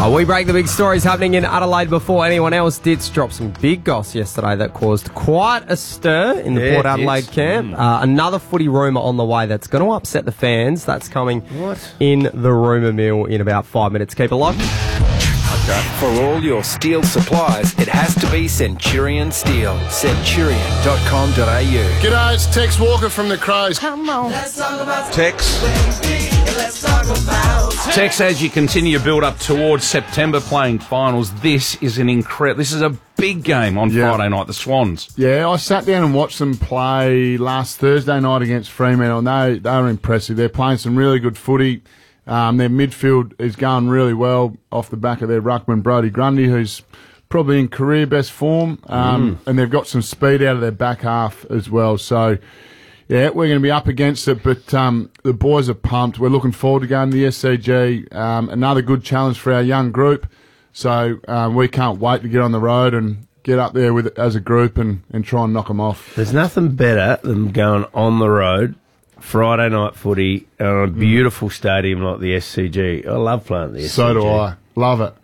We break the big stories happening in Adelaide before anyone else. Ditz dropped some big goss yesterday that caused quite a stir in the Port Adelaide camp. Another footy rumour on the way that's going to upset the fans. That's coming in the rumour mill in about 5 minutes. Keep it locked. For all your steel supplies, it has to be Centurion Steel. Centurion.com.au. G'day, it's Tex Walker from the Crows. Come on. Tex. Tex, as you continue your build up towards September playing finals, this is a big game on Friday night, the Swans. Yeah, I sat down and watched them play last Thursday night against Fremantle, and they were impressive. They're playing some really good footy. Their midfield is going really well off the back of their ruckman, Brodie Grundy, who's probably in career best form, and they've got some speed out of their back half as well. So, yeah, we're going to be up against it, but the boys are pumped. We're looking forward to going to the SCG. Another good challenge for our young group. So we can't wait to get on the road and get up there with it as a group and try and knock them off. There's nothing better than going on the road, Friday night footy, on a beautiful stadium like the SCG. I love playing at the SCG. So do I. Love it.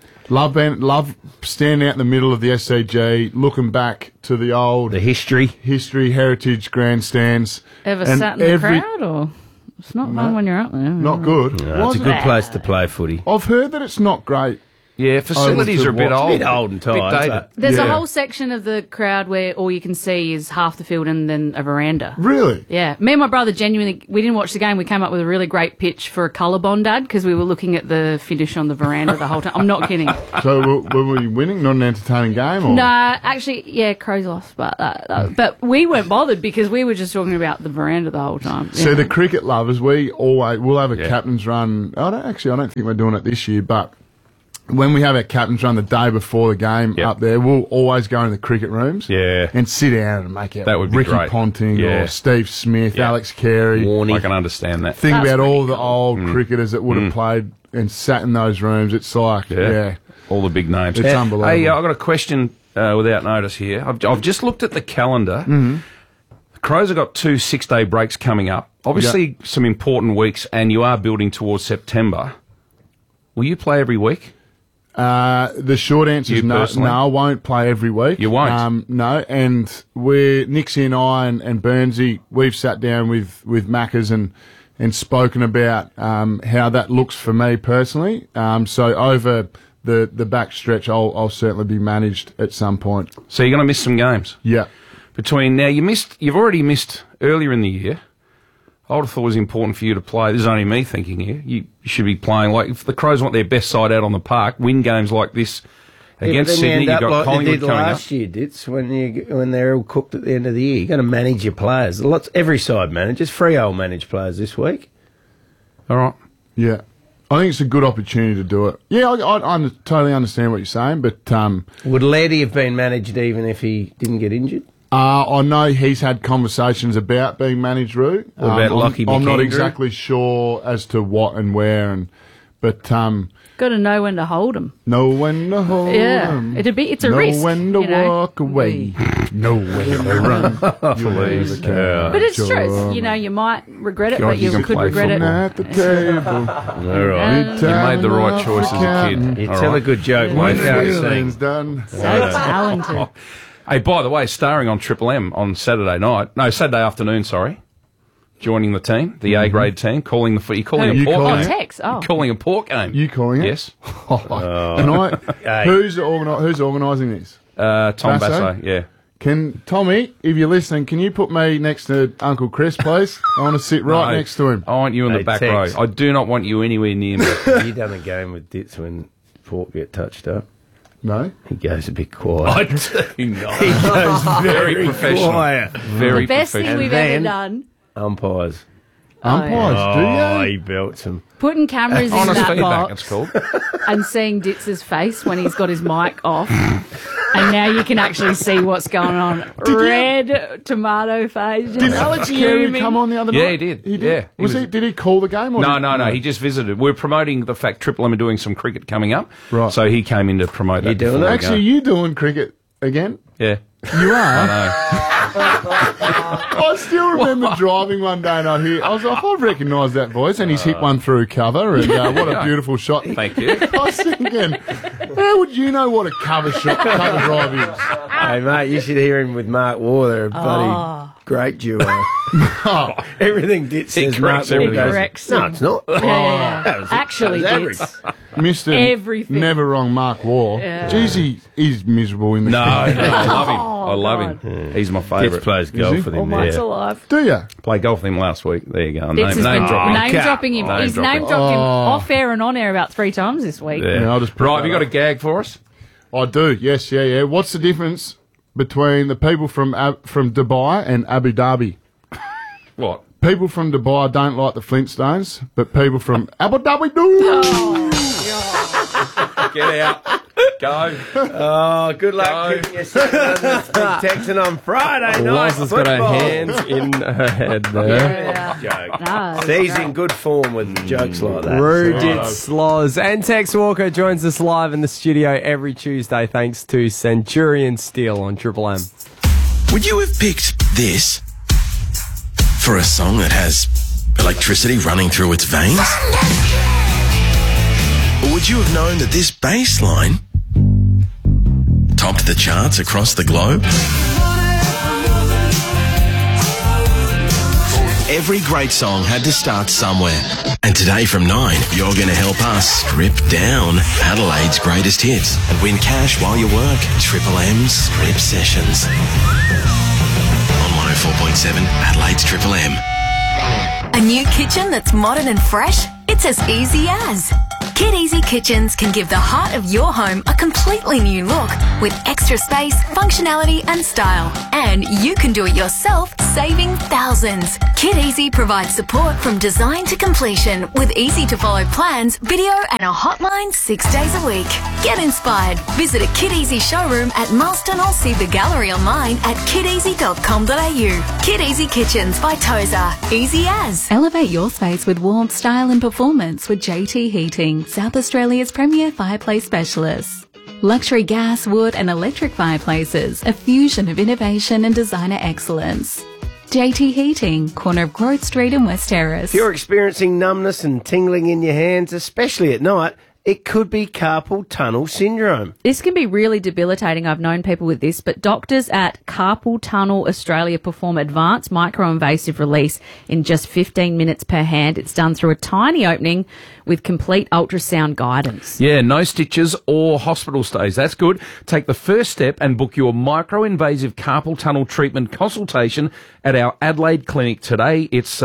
Love standing out in the middle of the SCG, looking back to the history, heritage grandstands. Ever sat in the crowd, or it's not fun when you're up there? Not good. No, it's a good place to play footy. I've heard that it's not great. Yeah, facilities are a bit old. And tired. There's a whole section of the crowd where all you can see is half the field and then a veranda. Really? Yeah. Me and my brother genuinely, we didn't watch the game. We came up with a really great pitch for a colour bond ad because we were looking at the finish on the veranda the whole time. I'm not kidding. So were we winning? Not an entertaining game? Or? No, actually, yeah, Crows lost, but we weren't bothered because we were just talking about the veranda the whole time. So the cricket lovers, we'll have a captain's run. I don't think we're doing it this year, but when we have our captain's run the day before the game up there, we'll always go into the cricket rooms and sit down and make out that would be Ricky great. Ponting or Steve Smith, Alex Carey. I can understand that. Think about all the old cricketers that would have played and sat in those rooms. It's like, all the big names. It's unbelievable. Hey, I've got a question without notice here. I've just looked at the calendar. The Crows have got 2 6-day breaks coming up. Obviously, some important weeks, and you are building towards September. Will you play every week? The short answer is no. No, I won't play every week. You won't? No, and Nixie and I and Burnsy, we've sat down with Maccas and spoken about how that looks for me personally. So over the back stretch, I'll certainly be managed at some point. So you're going to miss some games? Yeah. Between now, you've already missed earlier in the year. I would have thought it was important for you to play. This is only me thinking here. You should be playing, like, if the Crows want their best side out on the park, win games like this against Sydney. You've got Collingwood coming up. Last year, Ditz, when they're all cooked at the end of the year. You've got to manage your players. Every side manages. Freehold manage players this week. All right. Yeah. I think it's a good opportunity to do it. Yeah, I totally understand what you're saying, but... would Laddie have been managed even if he didn't get injured? I know he's had conversations about being managed, Roo. What about Lockie McAndrew? I'm not exactly sure as to what and where, but got to know when to hold them. Know when to hold them. It's a risk. Know when to walk away. Know when to run. But it's true. You might regret it, but you could regret it. At the table. All right. You made the right choice as a kid. You tell a good joke, mate. Done. So talented. Hey, by the way, starring on Triple M on Saturday afternoon, joining the team, the A-grade team, calling the footy. You're calling a pork game. Tex. Oh. You're calling a pork game. You calling it? Yes. Who's organising this? Tom Basso, yeah. Tommy, if you're listening, can you put me next to Uncle Chris, please? I want to sit next to him. I want you in the back row. I do not want you anywhere near me. Have you done a game with Ditz when Pork get touched up? No. He goes a bit quiet. I do not. He goes very professional. quiet. Very the best professional. thing we've ever done. Umpires. Umpires, do you? He belts them. Putting cameras in Honest that feedback, box it's called. and seeing Ditz's face when he's got his mic off. And now you can actually see what's going on. Tomato face. Did Alex Carey come on the other night? Yeah, he did. He did. Yeah. Did he call the game? Or No. He just visited. We're promoting the fact Triple M are doing some cricket coming up. Right. So he came in to promote that. doing Actually, you doing cricket again? Yeah. You are? I I still remember driving one day and I was like, I recognise that voice, and he's hit one through cover, and what a beautiful shot. Thank you. I was thinking, how would you know what a cover drive is? Hey, mate, you should hear him with Mark Waugh. They're a bloody great duo. Everything Dit says, Mark corrects Waugh everything. goes, Corrects no, him. it's not. That was actually, that was Dits. Mr. Everything. Never Wrong Mark Waugh. Jeez, he is miserable in the No, I love him. Oh, I love God. him. He's my Dit favourite. plays golf he? with All him. mites Yeah. alive. Do you? Played golf with him last week. There you go. Dits has Name been dropping. name dropping him. He's name dropped him off air and on air about 3 times this week. Yeah. Yeah, I'll just put Right, that have you got a up. gag for us? I do, yes, yeah. What's the difference between the people from Dubai and Abu Dhabi? What? People from Dubai don't like the Flintstones, but people from Abu Dhabi do. Get out. Go. Oh, good luck No. giving your Texan on Friday night. Loz has got her football. hands in her head there. Yeah. Joke. No, He's in good form with jokes like that. Rude Sloz. And Tex Walker joins us live in the studio every Tuesday thanks to Centurion Steel on Triple M. Would you have picked this for a song that has electricity running through its veins? Or would you have known that this bass line topped the charts across the globe? Every great song had to start somewhere. And today from 9, you're going to help us strip down Adelaide's greatest hits and win cash while you work. Triple M Strip Sessions. On 104.7 Adelaide's Triple M. A new kitchen that's modern and fresh? It's as easy as. Kid Easy Kitchens can give the heart of your home a completely new look with extra space, functionality and style. And you can do it yourself, saving thousands. Kid Easy provides support from design to completion with easy-to-follow plans, video and a hotline 6 days a week. Get inspired. Visit a Kid Easy showroom at Marston or see the gallery online at kideasy.com.au. Kid Easy Kitchens by Tozer. Easy as. Elevate your space with warmth, style and performance with JT Heating, South Australia's premier fireplace specialist. Luxury gas, wood and electric fireplaces, a fusion of innovation and designer excellence. JT Heating, corner of Growth Street and West Terrace. If you're experiencing numbness and tingling in your hands, especially at night, it could be carpal tunnel syndrome. This can be really debilitating. I've known people with this, but doctors at Carpal Tunnel Australia perform advanced micro-invasive release in just 15 minutes per hand. It's done through a tiny opening with complete ultrasound guidance. Yeah, no stitches or hospital stays. That's good. Take the first step and book your micro-invasive carpal tunnel treatment consultation at our Adelaide clinic today. It's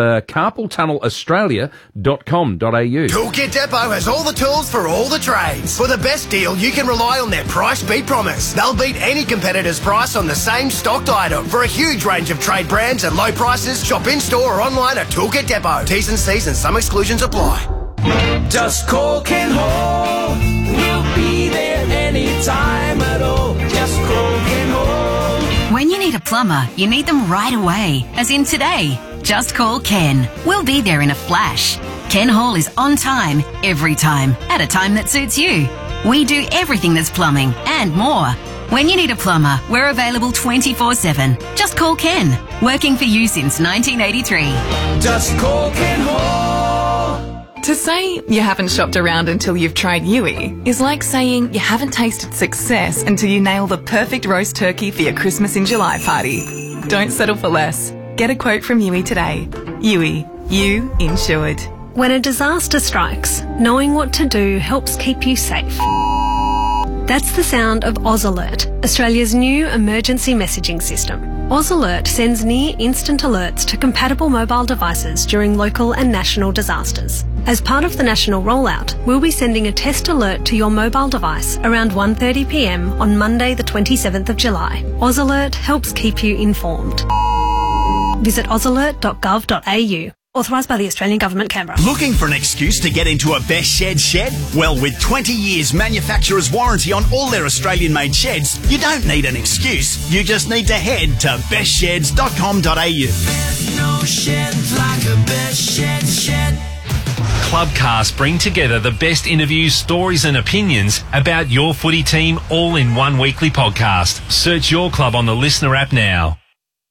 carpaltunnelaustralia.com.au. Toolkit Depot has all the tools for all the trades. For the best deal, you can rely on their price beat promise. They'll beat any competitor's price on the same stocked item. For a huge range of trade brands and low prices, shop in-store or online at Toolkit Depot. T's and C's and some exclusions apply. Just call Ken Hall. We'll be there anytime at all. Just call Ken Hall. When you need a plumber, you need them right away, as in today. Just call Ken. We'll be there in a flash. Ken Hall is on time, every time, at a time that suits you. We do everything that's plumbing and more. When you need a plumber, we're available 24/7. Just call Ken. Working for you since 1983. Just call Ken Hall. To say you haven't shopped around until you've tried Yui is like saying you haven't tasted success until you nail the perfect roast turkey for your Christmas in July party. Don't settle for less. Get a quote from Yui today. Yui, you insured. When a disaster strikes, knowing what to do helps keep you safe. That's the sound of Oz Alert, Australia's new emergency messaging system. Oz Alert sends near instant alerts to compatible mobile devices during local and national disasters. As part of the national rollout, we'll be sending a test alert to your mobile device around 1:30 p.m. on Monday the 27th of July. Oz Alert helps keep you informed. Visit ozalert.gov.au. Authorised by the Australian Government, Canberra. Looking for an excuse to get into a Best Shed shed? Well, with 20 years manufacturer's warranty on all their Australian-made sheds, you don't need an excuse. You just need to head to bestsheds.com.au. No shed like a Best Shed shed. Clubcast bring together the best interviews, stories and opinions about your footy team all in one weekly podcast. Search your club on the Listener app now.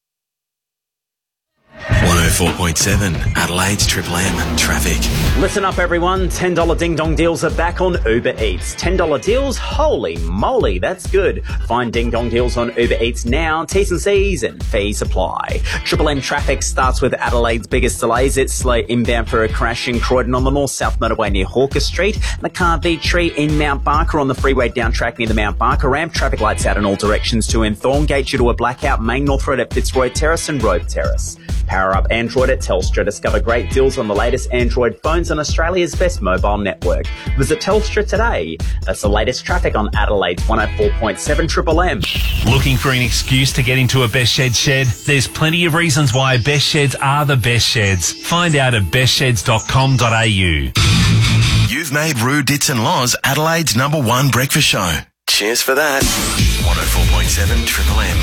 104.7 Adelaide's Triple M traffic. Listen up everyone, $10 Ding Dong deals are back on Uber Eats. $10 deals? Holy moly, that's good. Find Ding Dong deals on Uber Eats now. T's and C's and fees apply. Triple M traffic starts with Adelaide's biggest delays. It's slow inbound for a crash in Croydon on the north-south motorway near Hawker Street. The car V-Tree in Mount Barker on the freeway down track near the Mount Barker ramp. Traffic lights out in all directions to in Thorngate due to a blackout. Main North Road at Fitzroy Terrace and Road Terrace. Power up Android at Telstra. Discover great deals on the latest Android phones on Australia's best mobile network. Visit Telstra today. That's the latest traffic on Adelaide's 104.7 Triple M. Looking for an excuse to get into a Best Shed shed? There's plenty of reasons why Best Sheds are the best sheds. Find out at bestsheds.com.au. You've made Roo Dits and Laws Adelaide's #1 breakfast show. Cheers for that. 104.7 Triple M.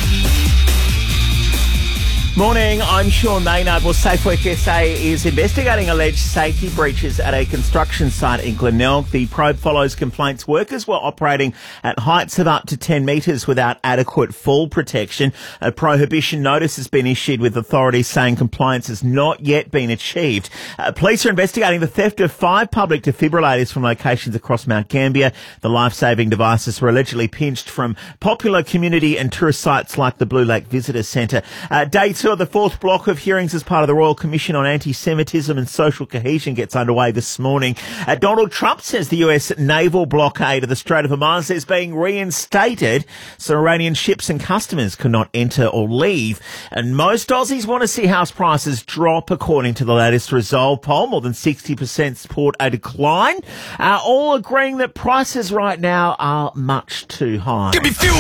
Morning, I'm Sean Maynard. Well, SafeWork SA is investigating alleged safety breaches at a construction site in Glenelg. The probe follows complaints workers were operating at heights of up to 10 metres without adequate fall protection. A prohibition notice has been issued with authorities saying compliance has not yet been achieved. Police are investigating the theft of 5 public defibrillators from locations across Mount Gambier. The life-saving devices were allegedly pinched from popular community and tourist sites like the Blue Lake Visitor Centre. Day 2 of the 4th block of hearings as part of the Royal Commission on Anti-Semitism and Social Cohesion gets underway this morning. Donald Trump says the US naval blockade of the Strait of Hormuz is being reinstated so Iranian ships and customers cannot enter or leave. And most Aussies want to see house prices drop according to the latest Resolve poll. More than 60% support a decline, all agreeing that prices right now are much too high. Give me fuel!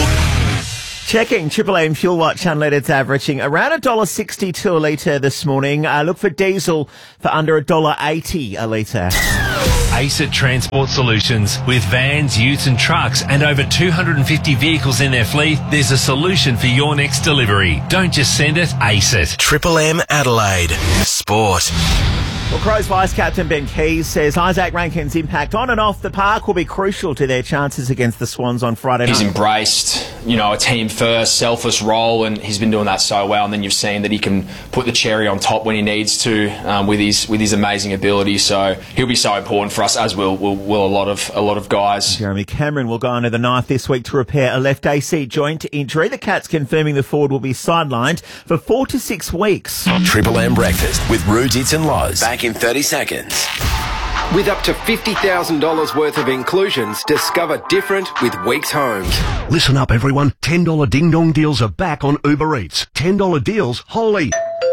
Checking Triple M Fuel Watch unleaded's averaging around $1.62 a litre this morning. Look for diesel for under $1.80 a litre. ACET Transport Solutions. With vans, utes and trucks and over 250 vehicles in their fleet, there's a solution for your next delivery. Don't just send it, ACET. Triple M Adelaide. Sport. Well, Crows Vice-Captain Ben Keys says Isaac Rankin's impact on and off the park will be crucial to their chances against the Swans on Friday night. He's embraced, a team-first, selfless role, and he's been doing that so well. And then you've seen that he can put the cherry on top when he needs to with his amazing ability. So he'll be so important for us, as will a lot of guys. Jeremy Cameron will go under the knife this week to repair a left AC joint injury. The Cats confirming the forward will be sidelined for 4 to 6 weeks. Triple M breakfast with Roo Dits and Laws. Back in 30 seconds. With up to $50,000 worth of inclusions, discover different with Weeks Homes. Listen up, everyone. $10 Ding Dong deals are back on Uber Eats. $10 deals, holy.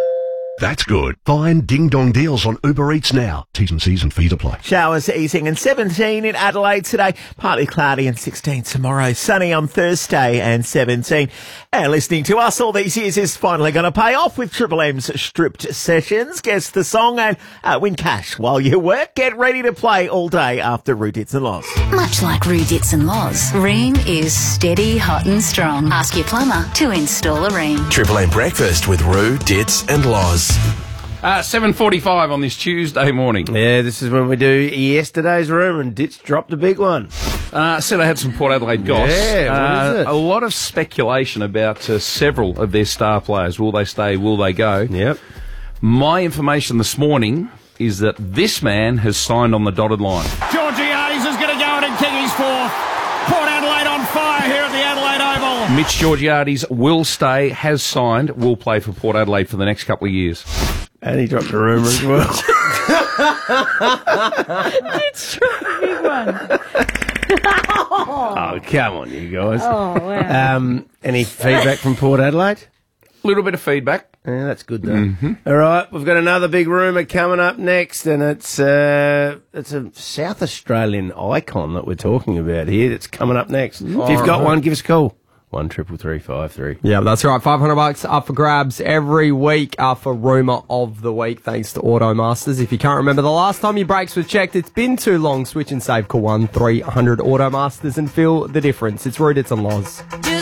That's good. Find Ding Dong deals on Uber Eats now. T's and C's and fees apply. Showers easing and 17 in Adelaide today. Partly cloudy and 16 tomorrow. Sunny on Thursday and 17. And listening to us all these years is finally going to pay off with Triple M's Stripped Sessions. Guess the song and win cash while you work. Get ready to play all day after Roo Dits and Laws. Much like Roo Dits and Laws, Ream is steady, hot and strong. Ask your plumber to install a Ream. Triple M breakfast with Roo Dits and Laws. 7:45 on this Tuesday morning. Yeah, this is when we do yesterday's room, and Ditch dropped a big one. Said I had some Port Adelaide goss. Yeah, what is it? A lot of speculation about several of their star players. Will they stay? Will they go? Yep. My information this morning is that this man has signed on the dotted line. Georgiades is going to go in and kick his fourth. Port Adelaide on fire here at the Adelaide Oval. Mitch Georgiades will stay, has signed, will play for Port Adelaide for the next couple of years. And he dropped a rumour as well. It's true, big one. Oh, come on, you guys. Oh, wow. Any feedback from Port Adelaide? A little bit of feedback. Yeah, that's good, though. All right, we've got another big rumour coming up next, and it's a South Australian icon that we're talking about here that's coming up next. If you've got one, give us a call. 1-333-53. Yeah, that's right. $500 up for grabs every week for Rumour of the Week, thanks to Automasters. If you can't remember the last time your brakes were checked, it's been too long. Switch and save. Call 1-300-AUTOMASTERS and feel the difference. It's Roo Dits and Laws.